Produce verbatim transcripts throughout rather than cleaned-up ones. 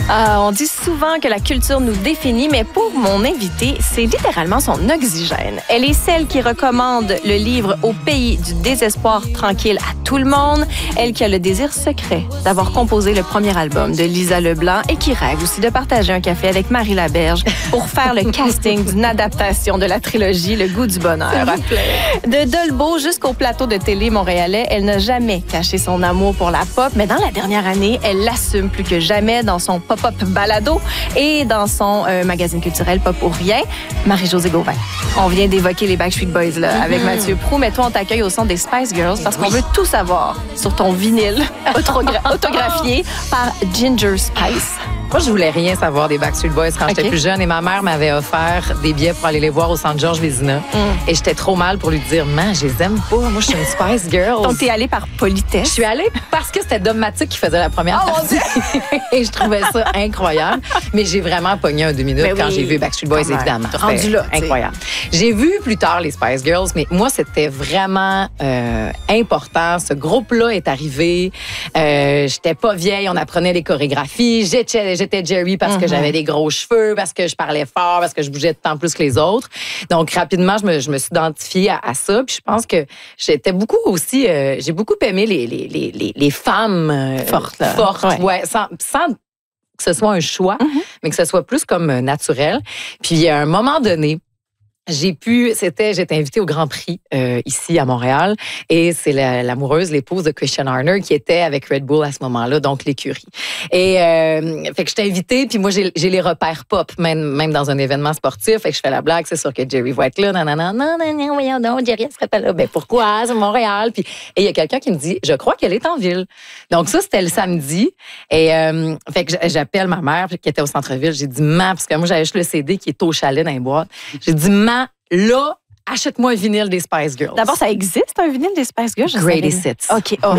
Euh, on dit souvent que la culture nous définit, mais pour mon invitée, c'est littéralement son oxygène. Elle est celle qui recommande le livre Au pays du désespoir tranquille à tout le monde. Elle qui a le désir secret d'avoir composé le premier album de Lisa Leblanc et qui rêve aussi de partager un café avec Marie Laberge pour faire le casting d'une adaptation de la trilogie Le goût du bonheur. De Dolbeau jusqu'au plateau de télé montréalais, elle n'a jamais caché son amour pour la pop, mais dans la dernière année, elle l'assume plus que jamais dans son pop-up balado et dans son euh, magazine culturel Pop ou Rien. Marie-Josée Gauvin. On vient d'évoquer les Backstreet Boys là, mm-hmm. avec Mathieu Proulx, mais toi, on t'accueille au son des Spice Girls parce oui. qu'on veut tout savoir sur ton vinyle autogra- autographié par Ginger Spice. Moi, je voulais rien savoir des Backstreet Boys quand okay. j'étais plus jeune et ma mère m'avait offert des billets pour aller les voir au Centre Georges Vézina. Mm. Et j'étais trop mal pour lui dire, man, je les aime pas. Moi, je suis une Spice Girl. Donc, t'es allée par politesse? Je suis allée parce que c'était Dogmatic qui faisait la première oh, partie. Et je trouvais ça incroyable. Mais j'ai vraiment pogné un deux minutes mais quand oui. j'ai vu Backstreet Boys, quand évidemment. Rendu là. Incroyable. J'ai vu plus tard les Spice Girls, mais moi, c'était vraiment euh, important. Ce groupe-là est arrivé. Euh, j'étais pas vieille, on apprenait les chorégraphies. J'étais, j'étais Jerry parce que mm-hmm. j'avais des gros cheveux, parce que je parlais fort, parce que je bougeais de temps plus que les autres. Donc, rapidement, je me, je me suis identifiée à, à ça. Puis je pense que j'étais beaucoup aussi... Euh, j'ai beaucoup aimé les, les, les, les femmes euh, fortes. Là. Fortes, ouais. ouais sans, sans que ce soit un choix, mm-hmm. mais que ce soit plus comme naturel. Puis, à un moment donné, j'ai pu, c'était, j'étais invitée au Grand Prix euh, ici à Montréal et c'est la, l'amoureuse, l'épouse de Christian Horner qui était avec Red Bull à ce moment-là, donc l'écurie. Et euh, fait que j'étais invitée, puis moi j'ai, j'ai les repères pop, même même dans un événement sportif. Fait que je fais la blague, c'est sûr que Jerry va être là, non non non non non, voyons donc, Jerry elle serait pas là. Ben pourquoi, c'est Montréal. Puis et il y a quelqu'un qui me dit, je crois qu'elle est en ville. Donc ça c'était le samedi et euh, fait que j'appelle ma mère qui était au centre-ville. J'ai dit ma parce que moi j'avais juste le C D qui est au chalet dans les boîtes. J'ai dit ma là, achète-moi un vinyle des Spice Girls. D'abord, ça existe, un vinyle des Spice Girls? Greatest Hits. OK, oh.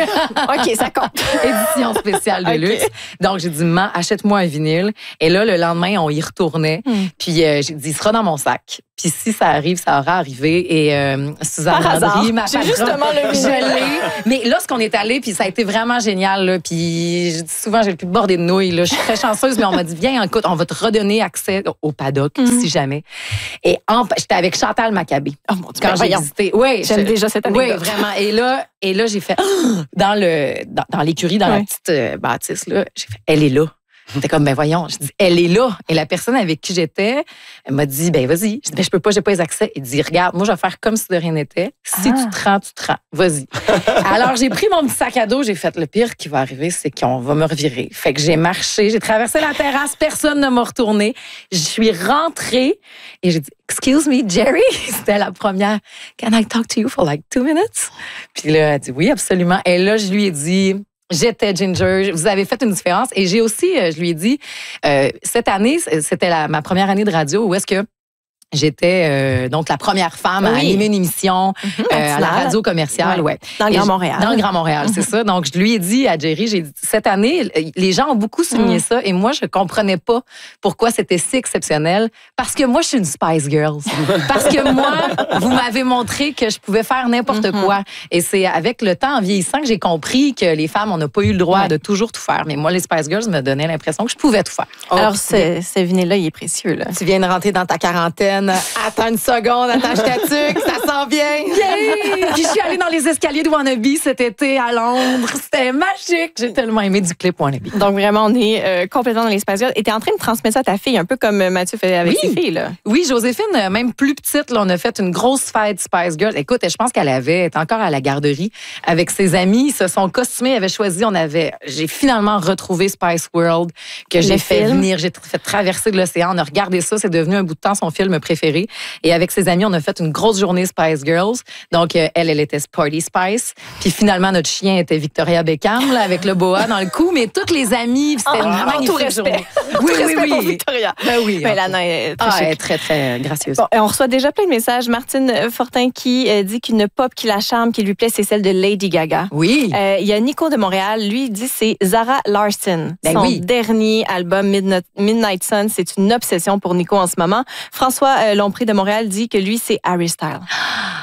OK, ça compte. Édition spéciale de okay. luxe. Donc, j'ai dit, maman, achète-moi un vinyle. Et là, le lendemain, on y retournait. Mm. Puis, euh, j'ai dit, il sera dans mon sac. Puis, si ça arrive, ça aura arrivé. Et euh, Suzanne Landry, ma j'ai justement le vinyle. Mais lorsqu'on est allé, puis ça a été vraiment génial. Là, puis, je dis souvent, j'ai le plus bordé de nouilles. Là. Je suis très chanceuse, mais on m'a dit, viens, écoute, on va te redonner accès au paddock, mm. si jamais. Et en, j'étais avec Chantal Machabé. Oh mon Dieu, quand ben j'ai visité. Oui, j'aime je, déjà cette anecdote. Oui, vraiment. Et là, et là j'ai fait dans le dans, dans l'écurie, dans ouais. la petite euh, bâtisse là, j'ai fait elle est là. J'étais comme ben voyons, je dis elle est là. Et la personne avec qui j'étais, elle m'a dit ben vas-y. Je dis ben je peux pas, j'ai pas les accès. Il dit regarde, moi je vais faire comme si de rien n'était. Si ah. tu te rends, tu te rends. Vas-y. Alors j'ai pris mon petit sac à dos, j'ai fait le pire qui va arriver, c'est qu'on va me revirer. Fait que j'ai marché, j'ai traversé la terrasse, personne ne m'a retourné. Je suis rentrée et j'ai dit excuse me, Jerry. C'était la première. Can I talk to you for like two minutes? Puis là, elle a dit oui, absolument. Et là, je lui ai dit, j'étais Ginger, vous avez fait une différence. Et j'ai aussi, je lui ai dit, euh, cette année, c'était la, ma première année de radio où est-ce que j'étais euh, donc la première femme oui. à animer une émission mm-hmm. euh, à la radio commerciale, ouais. ouais. Dans le Grand Montréal. Dans le Grand Montréal, mm-hmm. c'est ça. Donc je lui ai dit à Jerry, j'ai dit cette année, les gens ont beaucoup souligné mm. ça et moi je comprenais pas pourquoi c'était si exceptionnel parce que moi je suis une Spice Girl. Parce que moi, vous m'avez montré que je pouvais faire n'importe mm-hmm. quoi et c'est avec le temps en vieillissant que j'ai compris que les femmes on n'a pas eu le droit ouais. de toujours tout faire, mais moi les Spice Girls me donnaient l'impression que je pouvais tout faire. Oh, alors ce, ce vinyle-là, il est précieux là. Tu viens de rentrer dans ta quarantaine. Attends une seconde, attache ta tuque, ça sent bien. Yeah! Puis je suis allée dans les escaliers de Wannabe cet été à Londres. C'était magique. J'ai tellement aimé du clip Wannabe. Donc vraiment, on est euh, complètement dans les Spice Girls. Et tu es en train de transmettre ça à ta fille, un peu comme Mathieu fait avec oui. ses filles. Là. Oui, Joséphine, même plus petite, là, on a fait une grosse fête Spice Girls. Écoute, je pense qu'elle avait, elle était encore à la garderie avec ses amis. Ils se sont costumés, elle avait choisi, on avait, j'ai finalement retrouvé Spice World que j'ai fait venir, j'ai fait traverser de l'océan. On a regardé ça, c'est devenu un bout de temps son film préféré. Et avec ses amis, on a fait une grosse journée Spice Girls. Donc, euh, elle, elle était Sporty Spice. Puis finalement, notre chien était Victoria Beckham, là, avec le boa dans le cou. Mais toutes les amies, c'était oh, une magnifique tout respect. journée. Oui, oui, respect oui. pour Victoria. Ben oui. Mais Lana est très ah, chic. elle est très, très gracieuse. Bon, on reçoit déjà plein de messages. Martine Fortin qui euh, dit qu'une pop qui la charme, qui lui plaît, c'est celle de Lady Gaga. Oui. Euh, il y a Nico de Montréal. Lui, il dit c'est Zara Larsson. Ben Son oui. dernier album, Midnight, Midnight Sun, c'est une obsession pour Nico en ce moment. François euh, Lompré de Montréal dit que lui, c'est Harry Styles.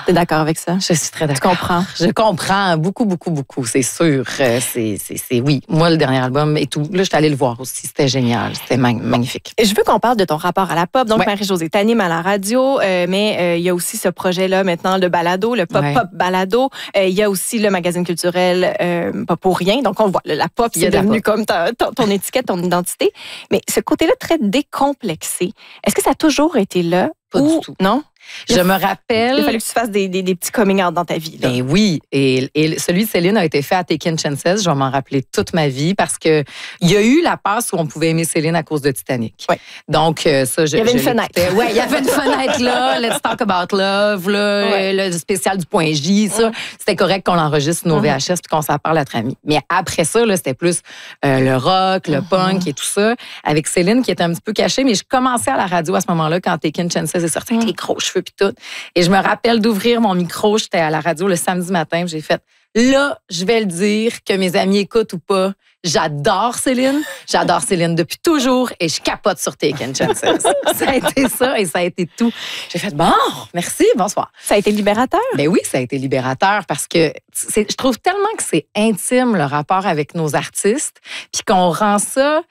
T'es d'accord avec ça? Je suis très d'accord. Tu comprends? Je comprends beaucoup, beaucoup, beaucoup, c'est sûr. Euh, c'est, c'est, c'est, oui, moi, le dernier album et tout. Là, je suis allée le voir aussi. C'était génial. C'était mag- magnifique. Et je veux qu'on parle de ton rapport à la pop. Donc, Ouais. Marie-Josée, t'animes à la radio, euh, mais euh, il y a aussi ce projet-là maintenant, le balado, le pop-pop Ouais. balado. Euh, Il y a aussi le magazine culturel euh, Pas pour rien. Donc, on le voit, la pop, Il y a c'est de la devenu pop. comme ta- ton, ton étiquette, ton identité. Mais ce côté-là très décomplexé, est-ce que ça a toujours été là? Pas ou du tout. Non? Je me Il a rappelle. fallu que tu fasses des, des, des petits coming out dans ta vie. Là. Ben oui, et, et celui de Céline a été fait à Taken Chances. Je vais m'en rappeler toute ma vie parce que il y a eu la passe où on pouvait aimer Céline à cause de Titanic. Ouais. Donc euh, ça, je, Il y avait je une fenêtre. l'écoutais. Ouais, il y avait une fenêtre là. Let's talk about love, là, Ouais. le spécial du point J. Ça, Mm. c'était correct qu'on enregistre nos Mm. V H S puis qu'on s'en parle entre amis. Mais après ça, là, c'était plus euh, le rock, le Mm. punk et tout ça avec Céline qui était un petit peu cachée. Mais je commençais à la radio à ce moment-là quand Taken Chances est sorti avec Mm. les gros cheveux puis tout. Et je me rappelle d'ouvrir mon micro. J'étais à la radio le samedi matin. J'ai fait, là, je vais le dire, que mes amis écoutent ou pas. J'adore Céline. J'adore Céline depuis toujours et je capote sur Taken Chances. Ça a été ça et ça a été tout. J'ai fait, bon, merci, bonsoir. Ça a été libérateur? Ben oui, ça a été libérateur parce que c'est, je trouve tellement que c'est intime le rapport avec nos artistes puis qu'on rend ça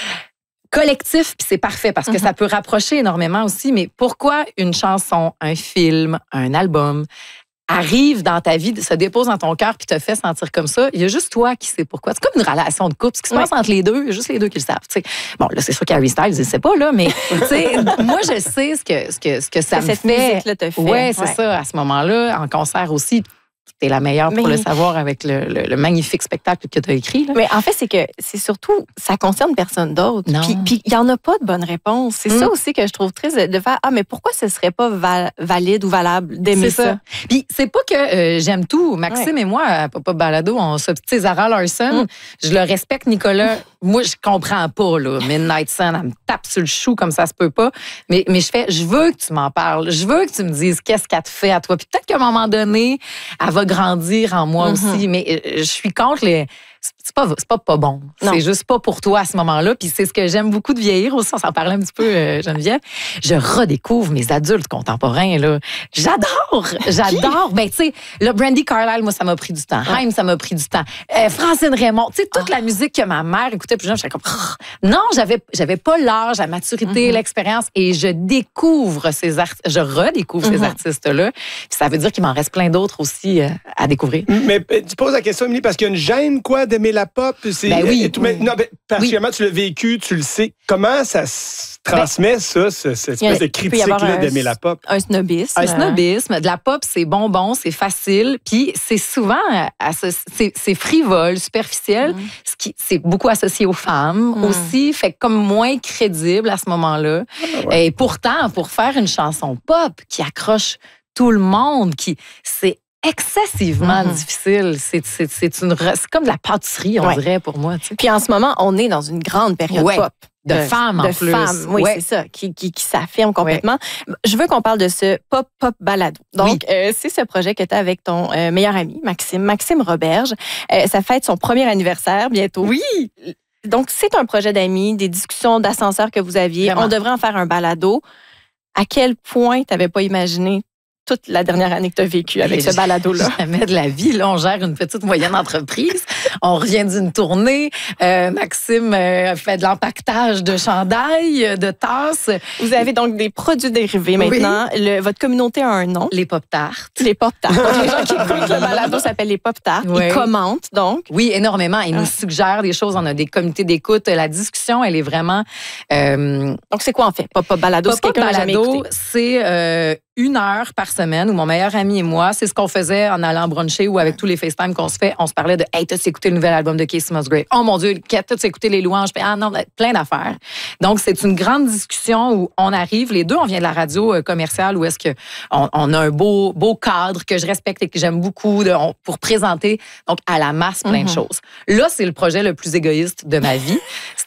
collectif, puis c'est parfait parce que Mm-hmm. ça peut rapprocher énormément aussi. Mais pourquoi une chanson, un film, un album arrive dans ta vie, se dépose dans ton cœur puis te fait sentir comme ça? Il y a juste toi qui sais pourquoi. C'est comme une relation de couple. Ce qui se Ouais. passe entre les deux, il y a juste les deux qui le savent. Tu sais. Bon, là, c'est sûr qu'Harry Styles, il ne sait pas, là, mais tu sais, moi, je sais ce que, ce que, ce que ça Que me cette fait. musique-là te fait. Ouais, c'est ça. À ce moment-là, en concert aussi, t'es la meilleure pour Mais- le savoir avec le, le- le magnifique spectacle que tu as écrit. Là. Mais en fait, c'est que c'est surtout, ça concerne personne d'autre. Non. Puis puis il n'y en a pas de bonne réponse. C'est Mm. ça aussi que je trouve triste de faire, ah, mais pourquoi ce serait pas val- valide ou valable d'aimer C'est ça? ça. Puis c'est pas que euh, j'aime tout. Maxime et moi, à Papa Balado, on se... Tu sais, Zara Larson, Mm. je le respecte, Nicolas. Moi, je comprends pas, là. Midnight Sun, elle me tape sur le chou comme ça se peut pas. Mais, mais je fais, je veux que tu m'en parles. Je veux que tu me dises qu'est-ce qu'elle te fait à toi. Puis peut-être qu'à un moment donné, elle va grandir en moi Mm-hmm. aussi. Mais euh, je suis contre les... C'est pas, c'est pas pas bon. Non. C'est juste pas pour toi à ce moment-là. Puis c'est ce que j'aime beaucoup de vieillir aussi. On s'en parlait un petit peu, euh, Geneviève. Je redécouvre mes adultes contemporains, là. J'adore! J'adore! Ben, tu sais, là, Brandy Carlile, moi, ça m'a pris du temps. Haim, ça m'a prit du temps. Euh, Francine Raymond, tu sais, toute la musique que ma mère écoutait, puis j'étais comme, non, j'avais, j'avais pas l'âge, la maturité, l'expérience, et je découvre ces artistes, je redécouvre ces Mhm. artistes-là. Puis ça veut dire qu'il m'en reste plein d'autres aussi euh, à découvrir. Mais euh, tu poses la question, Émilie, parce qu'il y a une gêne, quoi, d'aimer la pop. C'est, Ben oui. et tout, mais, non, ben, particulièrement, tu l'as vécu, tu le sais. Comment ça se transmet, ça, ce- cette Il y a- espèce de il peut y avoir critique-là un- d'aimer la pop? Un snobisme. Un snobisme, de la pop, c'est bonbon, c'est facile, puis c'est souvent euh, asso- c'est, c'est frivole, superficiel, Mm. ce qui c'est beaucoup associé aux femmes Mm. aussi, fait comme moins crédible à ce moment-là. Et pourtant, pour faire une chanson pop qui accroche tout le monde, qui c'est excessivement Mhm. difficile, c'est, c'est, c'est une re- c'est comme de la pâtisserie, on Ouais. dirait pour moi. Tu sais. Puis en ce moment, on est dans une grande période Ouais. pop. De femmes, en de plus. femmes, oui, Ouais. c'est ça, qui, qui, qui s'affirme complètement. Je veux qu'on parle de ce pop-pop balado. Donc, euh, c'est ce projet que tu as avec ton euh, meilleur ami, Maxime, Maxime Roberge. Euh, ça fête son premier anniversaire bientôt. Oui! Donc, c'est un projet d'amis, des discussions d'ascenseur que vous aviez. Vraiment. On devrait en faire un balado. À quel point tu n'avais pas imaginé toute la dernière année que tu as vécue avec Et ce je- balado-là? Jamais de la vie. Là, on gère une petite moyenne entreprise. On revient d'une tournée. Euh, Maxime euh, fait de l'empaquetage de chandails, de tasses. Vous avez donc des produits dérivés maintenant. Le- votre communauté a un nom. Les pop-tarts. Les pop-tarts. Donc, les gens qui écoutent le balado s'appelle les pop-tarts. Ouais. Ils commentent, donc. Oui, énormément. Ils Ah. nous suggèrent des choses. On a des comités d'écoute. La discussion, elle est vraiment... Euh, Donc, c'est quoi, en fait? Pop-pop balado, si Pop-up quelqu'un n'a jamais balado, écouté. c'est euh, une heure par semaine où mon meilleur ami et moi, c'est ce qu'on faisait en allant bruncher ou avec tous les FaceTime qu'on se fait. On se parlait de « Hey, t'as-tu écouté le nouvel album de Casey Musgrave? Oh mon Dieu, t'as-tu écouté les louanges? » Ah non, plein d'affaires. Donc, c'est une grande discussion où on arrive. Les deux, on vient de la radio euh, commerciale où est-ce qu'on on a un beau, beau cadre que je respecte et que j'aime beaucoup de, on- pour présenter donc à la masse plein de Mhm. choses. Là, c'est le projet le plus égoïste de ma vie.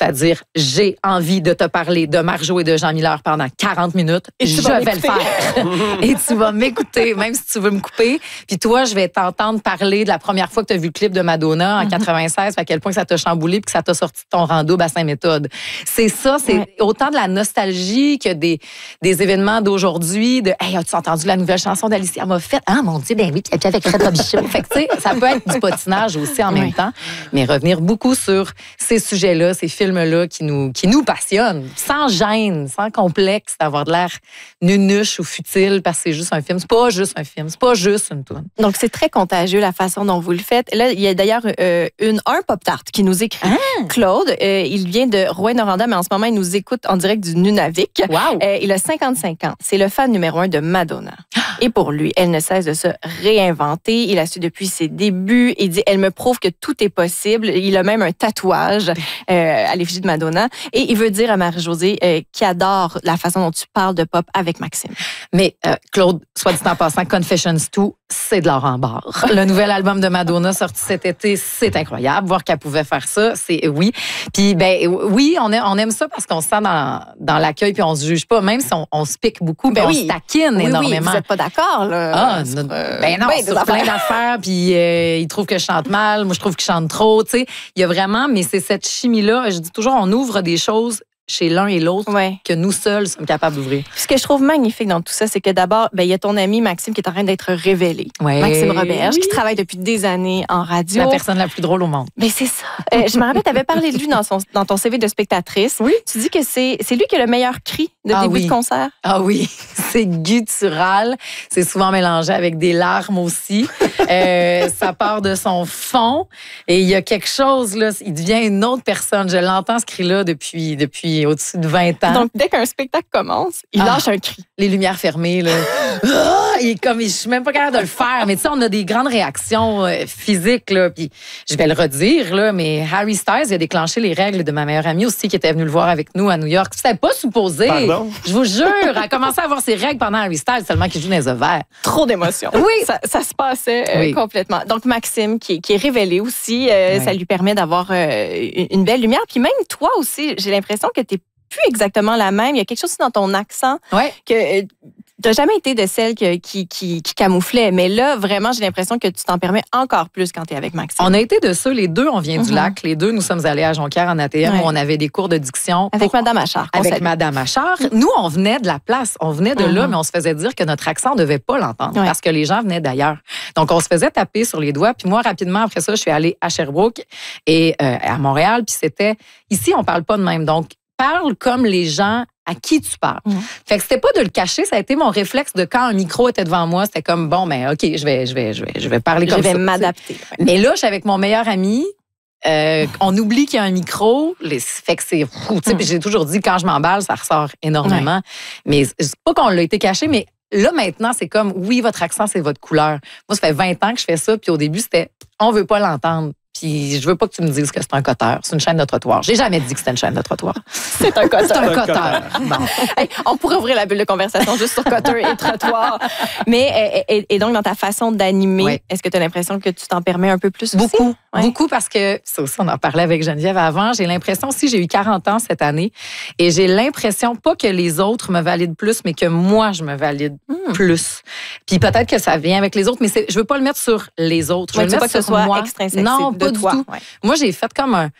C'est-à-dire, j'ai envie de te parler de Marjo et de Jean Miller pendant quarante minutes. Et je vais le faire. Et tu vas m'écouter, même si tu veux me couper. Puis toi, je vais t'entendre parler de la première fois que tu as vu le clip de Madonna en mm-hmm. quatre-vingt-seize, à quel point ça t'a chamboulé puis que ça t'a sorti de ton rando bassin méthode. C'est ça, c'est ouais. autant de la nostalgie que des, des événements d'aujourd'hui, de « Hey, as-tu entendu la nouvelle chanson d'Alicia Moffett? Ah, mon Dieu, ben oui, puis avec Fred Robichaud. » Fait que, tu sais, ça peut être du potinage aussi en oui. même temps, mais revenir beaucoup sur ces sujets-là, ces films-là qui nous, qui nous passionnent, sans gêne, sans complexe d'avoir de l'air nunuche ou futile parce que c'est juste un film. C'est pas juste un film, c'est pas juste une toune. Donc, c'est très contagieux la façon dont vous le faites. Là, il y a d'ailleurs euh, une, un Pop-Tart qui nous écrit. Ah. Claude, euh, il vient de Rouyn-Noranda, mais en ce moment, il nous écoute en direct du Nunavik. Wow. Euh, il a cinquante-cinq ans. C'est le fan numéro un de Madonna. Et pour lui, elle ne cesse de se réinventer. Il a su depuis ses débuts. Il dit, elle me prouve que tout est possible. Il a même un tatouage euh, à l'effigie de Madonna. Et il veut dire à Marie-Josée euh, qu'il adore la façon dont tu parles de pop avec Maxime. Mais euh, Claude, soit dit en passant, Confessions deux, c'est de l'or en barre. Le nouvel album de Madonna sorti cet été, c'est incroyable. Voir qu'elle pouvait faire ça, c'est oui. Puis ben oui, on aime, on aime ça parce qu'on se sent dans, dans l'accueil puis on se juge pas. Même si on, on se pique beaucoup, ben oui. on se taquine oui, énormément. Oui, vous n'êtes pas d'accord, là. Ah, sur, euh, ben non, ben, sur plein d'affaires. Puis euh, il trouve que je chante mal, moi je trouve que je chante trop. Tu sais, il y a vraiment, mais c'est cette chimie-là. Je dis toujours, on ouvre des choses chez l'un et l'autre ouais. que nous seuls sommes capables d'ouvrir. Ce que je trouve magnifique dans tout ça, c'est que d'abord, ben, il y a ton ami Maxime qui est en train d'être révélé. Ouais. Maxime Roberge, oui. qui travaille depuis des années en radio. La personne la plus drôle au monde. Mais c'est ça. Euh, je me rappelle, tu avais parlé de lui dans, son, dans ton C V de spectatrice. Oui. Tu dis que c'est, c'est lui qui a le meilleur cri de ah début oui. de concert. Ah oui, c'est guttural. C'est souvent mélangé avec des larmes aussi. euh, ça part de son fond et il y a quelque chose, là, il devient une autre personne. Je l'entends ce cri-là depuis, depuis au-dessus de vingt ans. Donc, dès qu'un spectacle commence, il ah, lâche un cri. Les lumières fermées, là. Ah, il est comme, je suis même pas capable de le faire. Mais tu sais, on a des grandes réactions euh, physiques, là. Puis, je vais le redire, là, mais Harry Styles, il a déclenché les règles de ma meilleure amie aussi, qui était venue le voir avec nous à New York. C'était pas supposé. Pardon? Je vous jure, elle a commencé à avoir ses règles pendant Harry Styles, seulement qu'il joue dans les ovaires. Trop d'émotions. Oui. Ça, ça se passait euh, oui. complètement. Donc, Maxime, qui, qui est révélé aussi, euh, oui. ça lui permet d'avoir euh, une belle lumière. Puis même toi aussi, j'ai l'impression que t'es plus exactement la même. Il y a quelque chose dans ton accent ouais. que tu n'as jamais été de celle qui, qui, qui, qui camouflait. Mais là, vraiment, j'ai l'impression que tu t'en permets encore plus quand tu es avec Maxime. On a été de ceux, les deux, on vient mm-hmm. du lac. Les deux, nous sommes allés à Jonquière en A T M ouais. où on avait des cours de diction. Avec pour... Madame Achard. Avec Madame Achard. Nous, on venait de la place. On venait de mm-hmm. là, mais on se faisait dire que notre accent, on ne devait pas l'entendre ouais. parce que les gens venaient d'ailleurs. Donc, on se faisait taper sur les doigts. Puis moi, rapidement, après ça, je suis allée à Sherbrooke et euh, à Montréal. Puis c'était... Ici, on ne parle pas de même. Donc, parle comme les gens à qui tu parles. Mmh. Fait que c'était pas de le cacher, ça a été mon réflexe de quand un micro était devant moi, c'était comme bon ben OK, je vais je vais je vais je vais parler comme ça. Je vais m'adapter. Ouais. Mais là, je suis avec mon meilleur ami, euh, on oublie qu'il y a un micro, les, fait que c'est fou, tu sais, mmh. puis j'ai toujours dit quand je m'emballe, ça ressort énormément. Ouais. Mais c'est pas qu'on l'a été caché, mais là maintenant, c'est comme oui, votre accent, c'est votre couleur. Moi, ça fait vingt ans que je fais ça, puis au début, c'était on veut pas l'entendre. Puis je veux pas que tu me dises que c'est un coteur. C'est une chaîne de trottoir. J'ai jamais dit que c'était une chaîne de trottoir. C'est un coteur. C'est un coteur. Bon. Hey, on pourrait ouvrir la bulle de conversation juste sur coteur et trottoir. Mais et, et donc, dans ta façon d'animer, oui. est-ce que tu as l'impression que tu t'en permets un peu plus aussi? Beaucoup. Ouais. Beaucoup parce que, ça aussi, on en parlait avec Geneviève avant, j'ai l'impression aussi, j'ai eu quarante ans cette année, et j'ai l'impression, pas que les autres me valident plus, mais que moi, je me valide mmh. plus. Puis peut-être que ça vient avec les autres, mais c'est, je veux pas le mettre sur les autres. Je ouais, veux le mettre pas que sur ce soit moi. Extrinsèque, non, pas de du toi. tout. Ouais. Moi, j'ai fait comme un...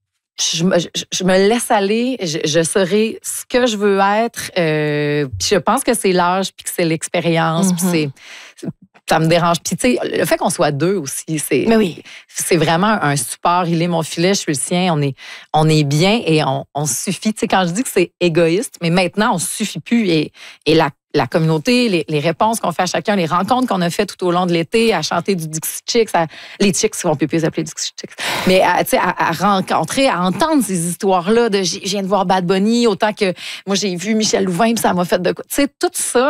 Je me, je, je me laisse aller, je, je serai ce que je veux être. Euh, puis je pense que c'est l'âge, puis que c'est l'expérience, mm-hmm. puis c'est... Ça me dérange. Puis, tu sais, le fait qu'on soit deux aussi, c'est, mais oui. c'est vraiment un support. Il est mon filet, je suis le sien. On est, on est bien et on, on suffit. Tu sais, quand je dis que c'est égoïste, mais maintenant, on suffit plus. Et, et la, la communauté, les, les réponses qu'on fait à chacun, les rencontres qu'on a faites tout au long de l'été, à chanter du Dixie Chicks, à, les Chicks, on peut plus les appeler Dixie Chicks, mais à, tu sais, à, à rencontrer, à entendre ces histoires-là de je viens de voir Bad Bunny, autant que moi, j'ai vu Michel Louvain, puis ça m'a fait de quoi. Tu sais, tout ça.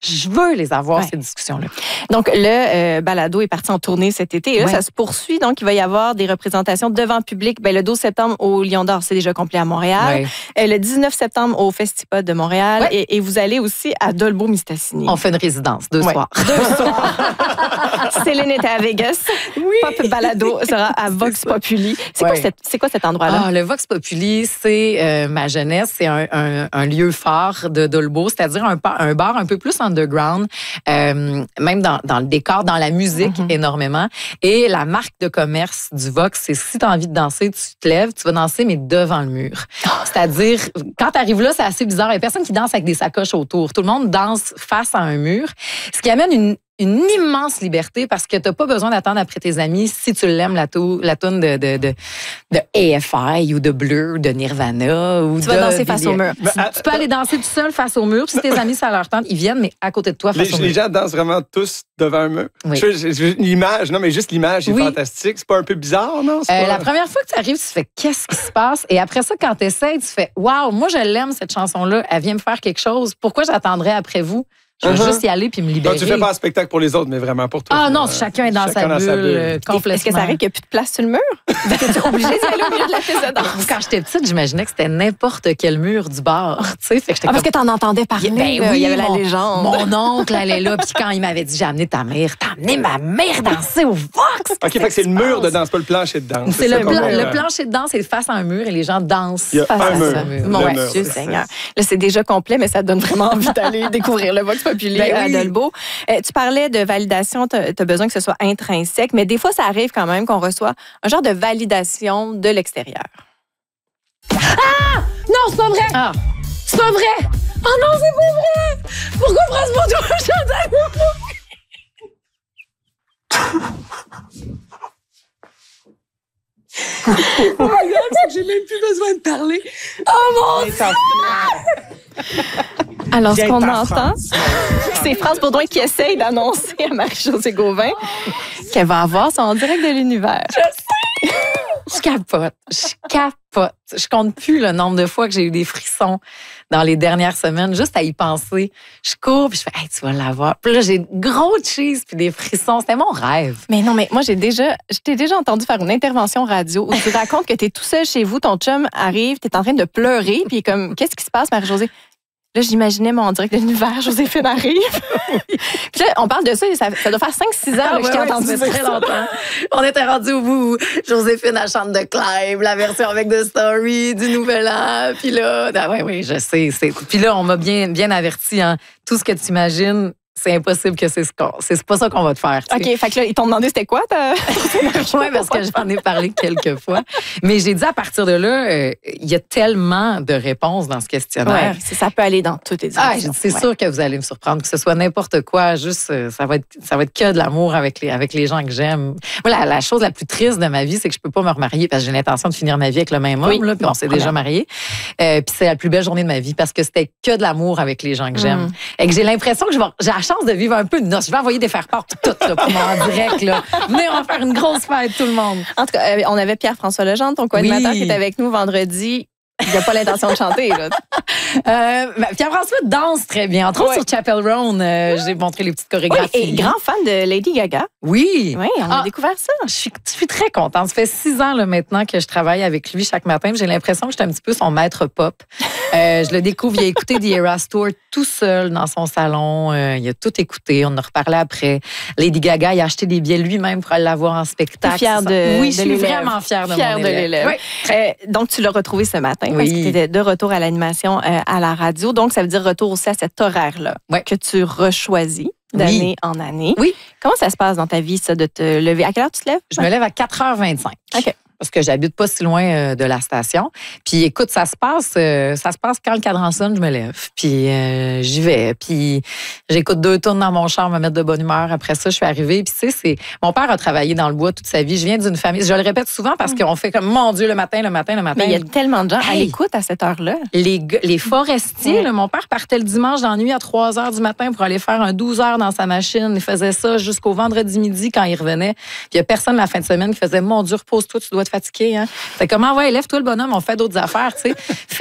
Je veux les avoir, Ouais. ces discussions-là. Donc, le euh, balado est parti en tournée cet été. Et là, Ouais. ça se poursuit. Donc, il va y avoir des représentations devant public. Ben, le douze septembre au Lion d'Or, c'est déjà complet à Montréal. Ouais. Euh, le dix-neuf septembre au Festipod de Montréal. Ouais. Et, et vous allez aussi à Dolbeau-Mistassini. On fait une résidence, deux Ouais. soirs. Deux soirs. Céline était à Vegas. Oui. Pop Balado sera à Vox ça. Populi. C'est Ouais. quoi, cette- c'est quoi cet endroit-là? Ah, le Vox Populi, c'est euh, ma jeunesse. C'est un, un, un lieu phare de Dolbeau, c'est-à-dire un, pa- un bar un peu plus underground, euh, même dans, dans le décor, dans la musique Mhm. énormément. Et la marque de commerce du Vox, c'est si tu as envie de danser, tu te lèves, tu vas danser, mais devant le mur. C'est-à-dire, quand tu arrives là, c'est assez bizarre. Il y a personne qui danse avec des sacoches autour. Tout le monde danse face à un mur, ce qui amène une une immense liberté parce que tu n'as pas besoin d'attendre après tes amis si tu l'aimes, la, tou- la toune de, de, de, de A F I ou de Blur, de Nirvana. Ou Tu de vas danser face Billie- au mur. Mais, Tu, tu peux aller danser tout seul face au mur. Puis si tes amis, ça leur tente, ils viennent, mais à côté de toi, Les, face au les mur. gens dansent vraiment tous devant un mur. Oui. Je- je- je- L'image, non, mais juste l'image, c'est Oui. fantastique. C'est pas un peu bizarre, non? C'est Euh, pas- la première fois que tu arrives, tu fais qu'est-ce qui se passe? Et après ça, quand tu essaies, tu fais waouh, moi je l'aime cette chanson-là, elle vient me faire quelque chose. Pourquoi j'attendrais après vous? Je vais Uh-huh. juste y aller puis me libérer. Donc, tu fais pas un spectacle pour les autres, mais vraiment pour toi. Ah non, Euh, chacun est dans sa chacun bulle, dans sa bulle. euh, complètement. Est-ce que ça arrive qu'il n'y a plus de place sur le mur? T'es-tu obligé d'y aller au milieu de la piste de danse? Quand j'étais petite, j'imaginais que c'était n'importe quel mur du bar. Tu sais, fait que j'étais Ah, parce comme- que t'en entendais parler. Ben là. oui, il y avait la mon- légende. Mon oncle allait là, puis quand il m'avait dit j'ai amené ta mère, t'as amené ma mère danser au Vox. OK, fait que c'est le mur de danse, pas le plancher de danse. C'est ça le, qu'on plan- veut, le euh, plancher de danse est face à un mur et les gens dansent. Il y a face un à mur. ce mur. Mon Le mur, Dieu c'est Seigneur. Là, c'est déjà complet, mais ça te donne vraiment envie d'aller découvrir le Vox Populi Ben à oui. Dolbeau. Euh, tu parlais de validation, tu as besoin que ce soit intrinsèque, mais des fois, ça arrive quand même qu'on reçoit un genre de validation de l'extérieur. Non, c'est pas vrai. Ah. C'est pas vrai. Oh non, c'est pas vrai. Pourquoi France Boudou chante à Oh my God, c'est que j'ai même plus besoin de parler. Oh mon Dieu! Alors, ce Viens qu'on par entend, France. c'est France Baudouin qui essaye d'annoncer à Marie-Josée Gauvin qu'elle va avoir son direct de l'univers. Je capote. Je capote. Je compte plus le nombre de fois que j'ai eu des frissons dans les dernières semaines, juste à y penser. Je cours, puis je fais, hey, tu vas l'avoir. Puis là, j'ai gros cheese, puis des frissons. C'était mon rêve. Mais non, mais moi, j'ai déjà, je t'ai déjà entendu faire une intervention radio où tu racontes que tu es tout seul chez vous, ton chum arrive, tu es en train de pleurer, puis il est comme, qu'est-ce qui se passe, Marie-Josée? Là, j'imaginais mon direct de l'univers, Joséphine arrive. Puis là, on parle de ça, et ça, ça doit faire cinq six ans là, que je t'ai entendu ça fait dire très ça. longtemps. On était rendu au bout où Joséphine, elle chante de Clive, la version avec The Story du Nouvel An. Puis là, ah ouais, oui, je sais. c'est- Puis là, on m'a bien, bien averti, hein, tout ce que tu imagines, c'est impossible que c'est ce qu'on, c'est pas ça qu'on va te faire. tu sais. OK, fait que là, ils t'ont demandé c'était quoi? ta- Oui, parce que j'en ai parlé quelques fois. Mais j'ai dit à partir de là, euh, il y a tellement de réponses dans ce questionnaire. Ouais, c'est- ça peut aller dans toutes les Ah, directions. j'ai dit, c'est Ouais. sûr que vous allez me surprendre, que ce soit n'importe quoi, juste, euh, ça va être, ça va être que de l'amour avec les, avec les gens que j'aime. Moi, la, la chose la plus triste de ma vie, c'est que je peux pas me remarier parce que j'ai l'intention de finir ma vie avec le même homme, Oui. là, puis on s'est déjà mariés. Euh, puis c'est la plus belle journée de ma vie parce que c'était que de l'amour avec les gens que j'aime. Mm. Et que j'ai l'impression que je vais- j'ai la chance de vivre un peu de noces. Je vais envoyer des faire-part tout là, pour mon direct. Là. Venez, on va faire une grosse fête, tout le monde. En tout cas, euh, on avait Pierre-François Legendre, ton co-animateur, Oui. qui était avec nous vendredi. Il n'a pas l'intention de chanter. Là. Euh, ben, Pierre-François danse très bien. Entre autres, Ouais. sur Chapel Roan, euh, j'ai montré les petites Oui, chorégraphies. et grand fan de Lady Gaga. Oui. Oui, on a Ah. découvert ça. Je suis, je suis très contente. Ça fait six ans là, maintenant que je travaille avec lui chaque matin. puis J'ai l'impression que je suis un petit peu son maître pop. Euh, je le découvre. Il a écouté The Eras Tour tout seul dans son salon. Euh, il a tout écouté. On en a reparlé après. Lady Gaga, il a acheté des billets lui-même pour aller la voir en spectacle. T'es fière de- Oui, de je suis l'élève. vraiment fière de Fière mon de élève. l'élève. Oui. Euh, donc, tu l'as retrouvé ce matin parce Oui. que tu étais de retour à l'animation euh, à la radio. Donc, ça veut dire retour aussi à cet horaire-là Ouais. que tu rechoisis d'année en année. Oui. Comment ça se passe dans ta vie, ça, de te lever? À quelle heure tu te lèves? Je me lève à quatre heures vingt-cinq. OK. Parce que j'habite pas si loin euh, de la station. Puis écoute, ça se passe, euh, ça se passe quand le cadran sonne, je me lève. Puis euh, j'y vais. Puis j'écoute deux tours dans mon char, me mettre de bonne humeur. Après ça, je suis arrivée. Puis tu sais, c'est mon père a travaillé dans le bois toute sa vie. Je viens d'une famille. Je le répète souvent parce qu'on fait comme mon Dieu le matin, le matin, le matin. Mais il y a tellement de gens à Hey. l'écoute à cette heure-là. Les, gars- les forestiers, Ouais. là, mon père partait le dimanche dans la nuit à trois heures du matin pour aller faire un douze heures dans sa machine. Il faisait ça jusqu'au vendredi midi quand il revenait. Puis il n'y a personne la fin de semaine qui faisait mon Dieu, repose-toi, tu dois te fatiguer. Hein? C'est comment, ouais, lève-toi le bonhomme, on fait d'autres affaires, tu sais. Fait que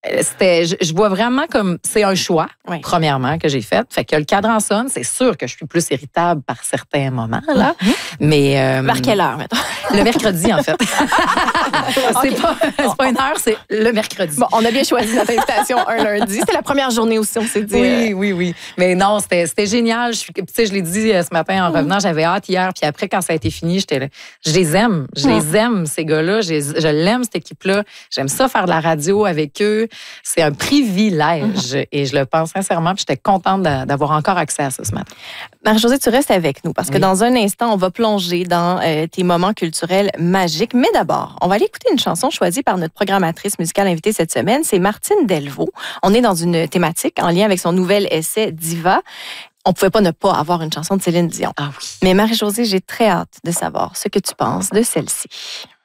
C'était, je, je vois vraiment comme c'est un choix, Oui. premièrement, que j'ai fait. Fait que le cadran sonne, c'est sûr que je suis plus irritable par certains moments, là. Mm-hmm. Mais. Euh, Vers quelle heure, mettons? Le mercredi, en fait. c'est, pas, c'est pas une heure, c'est le mercredi. Bon, on a bien choisi notre invitation un lundi. C'était la première journée aussi, on s'est dit. Oui, oui, oui. Mais non, c'était, c'était génial. Je, suis- tu sais, je l'ai dit euh, ce matin en revenant, j'avais hâte hier. Puis après, quand ça a été fini, j'étais là. Je les aime. Je les aime, ces gars-là. Je, les- je l'aime, cette équipe-là. J'aime ça faire de la radio avec eux. C'est un privilège. Et je le pense sincèrement. Puis j'étais contente d'a- d'avoir encore accès à ça ce matin. Marie-Josée, tu restes avec nous parce que Oui. dans un instant, on va plonger dans euh, tes moments culturels magiques. Mais d'abord, on va aller écouter une chanson choisie par notre programmatrice musicale invitée cette semaine. C'est Martine Delvaux. On est dans une thématique en lien avec son nouvel essai Diva. On pouvait pas ne pas avoir une chanson de Céline Dion. Ah oui. Mais Marie-Josée, j'ai très hâte de savoir ce que tu penses de celle-ci.